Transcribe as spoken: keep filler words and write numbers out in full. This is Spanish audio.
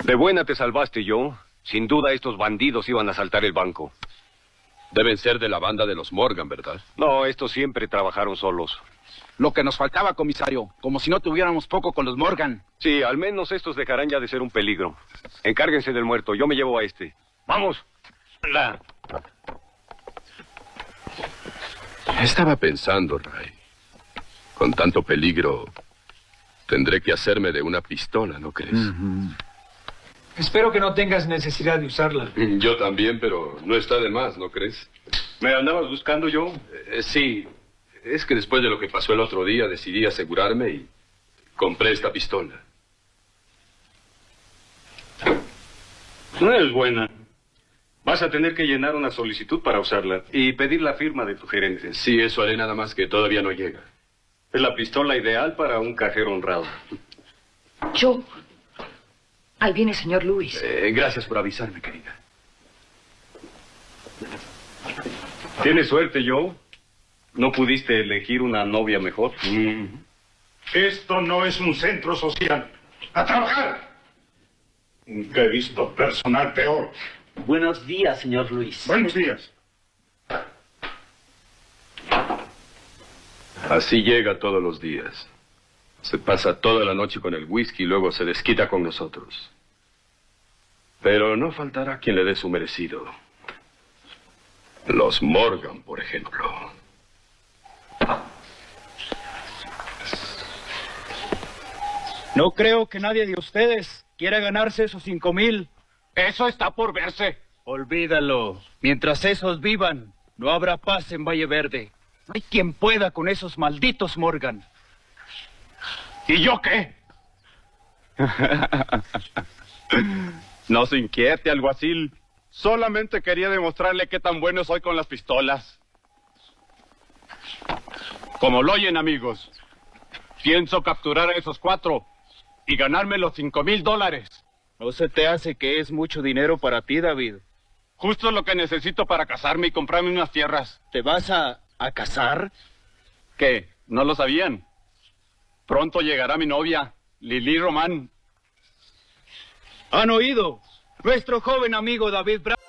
De buena te salvaste, Joe. Sin duda estos bandidos iban a asaltar el banco. Deben ser de la banda de los Morgan, ¿verdad? No, estos siempre trabajaron solos. Lo que nos faltaba, comisario. Como si no tuviéramos poco con los Morgan. Sí, al menos estos dejarán ya de ser un peligro. Encárguense del muerto, yo me llevo a este. ¡Vamos! La... Estaba pensando, Ray. Con tanto peligro, tendré que hacerme de una pistola, ¿no crees? Uh-huh. Espero que no tengas necesidad de usarla. Yo también, pero no está de más, ¿no crees? ¿Me andabas buscando, Joe? Eh, sí. Es que después de lo que pasó el otro día, decidí asegurarme y compré esta pistola. No es buena. Vas a tener que llenar una solicitud para usarla y pedir la firma de tu gerente. Sí, eso haré, nada más que todavía no llega. Es la pistola ideal para un cajero honrado. Joe, ahí viene el señor Lewis. Eh, gracias por avisarme, querida. Tienes suerte, Joe. ¿No pudiste elegir una novia mejor? Mm. Esto no es un centro social. ¡A trabajar! Nunca he visto personal peor. Buenos días, señor Luis. Buenos días. Así llega todos los días. Se pasa toda la noche con el whisky y luego se desquita con nosotros. Pero no faltará quien le dé su merecido. Los Morgan, por ejemplo. No creo que nadie de ustedes quiera ganarse esos cinco mil. Eso está por verse. Olvídalo. Mientras esos vivan, no habrá paz en Valle Verde. No hay quien pueda con esos malditos Morgan. ¿Y yo qué? No se inquiete, alguacil. Solamente quería demostrarle qué tan bueno soy con las pistolas. Como lo oyen, amigos, pienso capturar a esos cuatro y ganarme los cinco mil dólares. ¿No se te hace que es mucho dinero para ti, David? Justo lo que necesito para casarme y comprarme unas tierras. ¿Te vas a, a casar? ¿Qué? ¿No lo sabían? Pronto llegará mi novia, Lili Román. ¿Han oído? Nuestro joven amigo David Brown